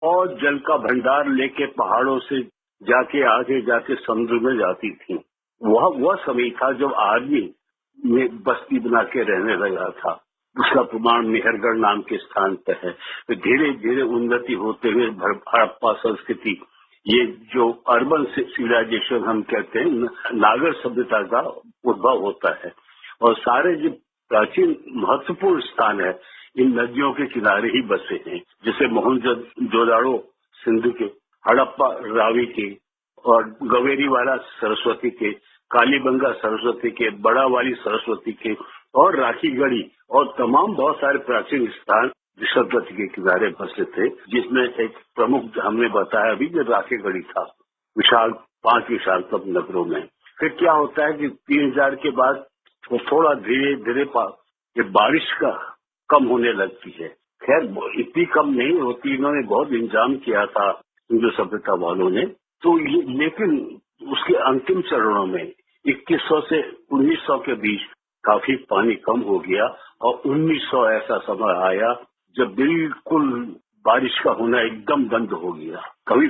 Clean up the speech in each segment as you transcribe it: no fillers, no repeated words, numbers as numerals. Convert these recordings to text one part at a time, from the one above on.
और जल का भंडार लेके पहाड़ों से जाके आगे जाके समुद्र में जाती थी। वह समय था जब आदमी में बस्ती बना के रहने लगा था। उसका प्रमाण मेहरगढ़ नाम के स्थान पर है। तो धीरे धीरे उन्नति होते हुए हड़प्पा संस्कृति, ये जो अर्बन सिविलाइजेशन हम कहते हैं, नागर सभ्यता का उद्भव होता है। और सारे जो प्राचीन महत्वपूर्ण स्थान है इन नदियों के किनारे ही बसे हैं, जैसे मोहनजोदाड़ो सिंधु के, हड़प्पा रावी के, और गवेरीवाला सरस्वती के, कालीबंगा सरस्वती के, बड़ा वाली सरस्वती के, और राखीगढ़ी, और तमाम बहुत सारे प्राचीन स्थान सरस्वती के किनारे बसे थे, जिसमें एक प्रमुख हमने बताया अभी जो राखीगढ़ी था, विशाल 5 विशालतम नगरों में। फिर क्या होता है कि 3000 के बाद वो थोड़ा धीरे धीरे ये बारिश का कम होने लगती है। खैर इतनी कम नहीं होती, इन्होंने बहुत इंतजाम किया था हिंदू सभ्यता वालों ने। तो लेकिन उसके अंतिम चरणों में 2100 से 1900 के बीच काफी पानी कम हो गया, और 1900 ऐसा समय आया जब बिल्कुल बारिश का होना एकदम बंद हो गया। कभी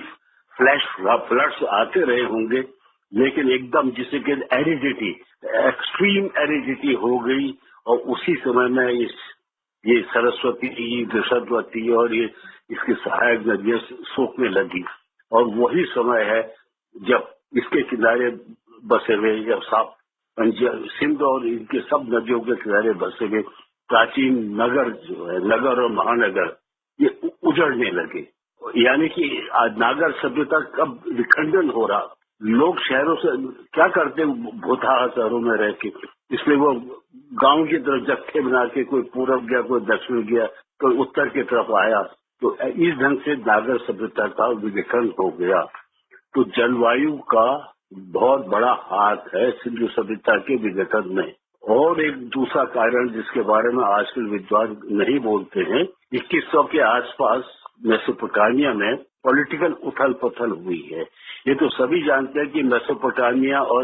फ्लड्स आते रहे होंगे, लेकिन एकदम जिसे कहते एरिडिटी, एक्सट्रीम एरिडिटी हो गई। और उसी समय में ये सरस्वती, वृषभवती और ये इसकी सहायक नदियां सूखने लगी। और वही समय है जब इसके किनारे बसे हुए, जब सिंध और इनके सब नदियों के किनारे बसे हुए प्राचीन नगर जो है, नगर और महानगर, ये उजड़ने लगे। यानी कि आज नागर सभ्यता कब विखंडन हो रहा। लोग शहरों से क्या करते, भूतहा शहरों में रह के, इसलिए वो गांव की तरफ जत्थे बना के कोई पूरब गया, कोई दक्षिण गया, कोई उत्तर की तरफ आया। तो इस ढंग से नागर सभ्यता का विघटन हो गया। तो जलवायु का बहुत बड़ा हाथ है सिंधु सभ्यता के विघटन में। और एक दूसरा कारण जिसके बारे में आजकल विद्वान नहीं बोलते हैं, 2100 के आसपास मेसोपोटामिया में पॉलिटिकल उथल पुथल हुई है। ये तो सभी जानते हैं कि मेसोपोटामिया और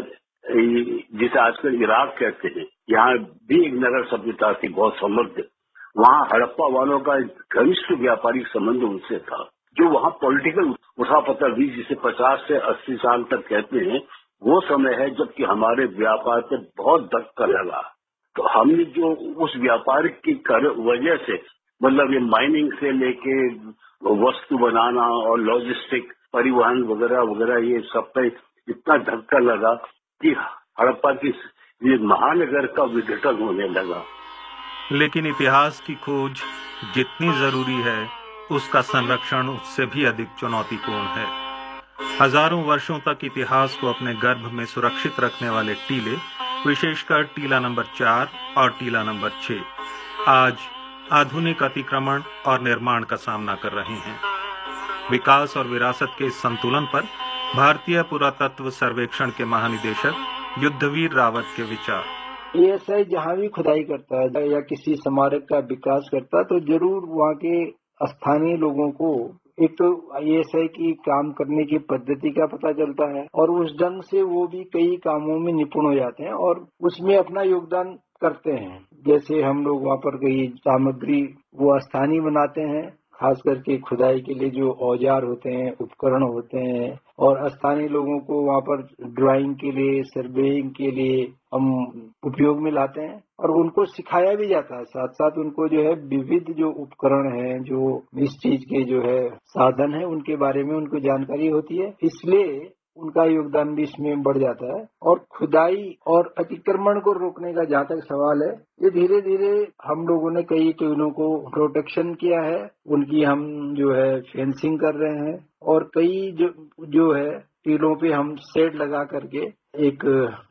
जिसे आजकल इराक कहते हैं, यहाँ भी एक नगर सभ्यता थी बहुत समृद्ध। वहाँ हड़प्पा वालों का घनिष्ठ व्यापारिक संबंध उनसे था। जो वहाँ पॉलिटिकल उठापतन हुई, जिसे 50 से 80 साल तक कहते हैं, वो समय है जबकि हमारे व्यापार पे बहुत धक्का लगा। तो हमने जो उस व्यापार की वजह से, मतलब ये माइनिंग से लेके वस्तु बनाना और लॉजिस्टिक, परिवहन वगैरह वगैरह, ये सब पे इतना धक्का लगा कि हड़प्पा की ये महानगर का विघटन होने लगा। लेकिन इतिहास की खोज जितनी जरूरी है, उसका संरक्षण उससे भी अधिक चुनौतीपूर्ण है। हजारों वर्षों तक इतिहास को अपने गर्भ में सुरक्षित रखने वाले टीले, विशेषकर टीला नंबर 4 और टीला नंबर 6, आज आधुनिक अतिक्रमण और निर्माण का सामना कर रहे हैं। विकास और विरासत के इस संतुलन पर भारतीय पुरातत्व सर्वेक्षण के महानिदेशक युद्धवीर रावत के विचार। एएसआई जहाँ भी खुदाई करता है या किसी स्मारक का विकास करता है, तो जरूर वहाँ के स्थानीय लोगों को एक तो एएसआई की काम करने की पद्धति का पता चलता है, और उस ढंग से वो भी कई कामों में निपुण हो जाते हैं और उसमें अपना योगदान करते हैं। जैसे हम लोग वहाँ पर कई सामग्री वो स्थानीय बनाते हैं, खास करके खुदाई के लिए जो औजार होते हैं, उपकरण होते हैं, और स्थानीय लोगों को वहाँ पर ड्राइंग के लिए, सर्वेइंग के लिए हम उपयोग में लाते हैं, और उनको सिखाया भी जाता है। साथ साथ उनको जो है विविध जो उपकरण हैं, जो इस चीज के जो है साधन है, उनके बारे में उनको जानकारी होती है, इसलिए उनका योगदान भी इसमें बढ़ जाता है। और खुदाई और अतिक्रमण को रोकने का जहाँ तक सवाल है, ये धीरे धीरे हम लोगों ने कई टीलों को प्रोटेक्शन किया है, उनकी हम जो है फेंसिंग कर रहे हैं, और कई जो है टीलों पे हम शेड लगा करके एक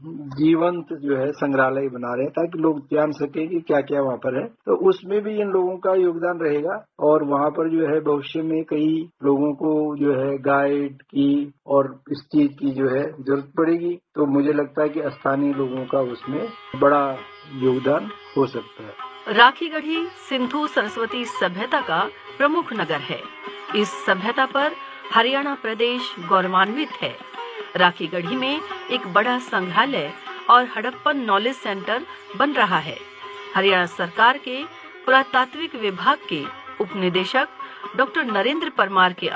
जीवंत जो है संग्रहालय बना रहे हैं, ताकि लोग जान सके कि क्या क्या वहाँ पर है। तो उसमें भी इन लोगों का योगदान रहेगा, और वहाँ पर जो है भविष्य में कई लोगों को जो है गाइड की और इस चीज की जो है जरूरत पड़ेगी। तो मुझे लगता है कि स्थानीय लोगों का उसमें बड़ा योगदान हो सकता है। राखीगढ़ी सिंधु सरस्वती सभ्यता का प्रमुख नगर है। इस सभ्यता पर हरियाणा प्रदेश गौरवान्वित है। राखीगढ़ी में एक बड़ा संग्रहालय और हड़प्पन नॉलेज सेंटर बन रहा है। हरियाणा सरकार के पुरातात्विक विभाग के उपनिदेशक डॉक्टर नरेंद्र परमार के